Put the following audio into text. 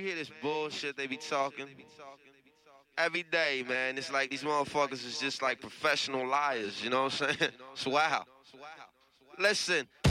you hear this bullshit they be talking? Every day, man. It's like these motherfuckers is just like professional liars, you know what I'm saying? It's wow. Listen,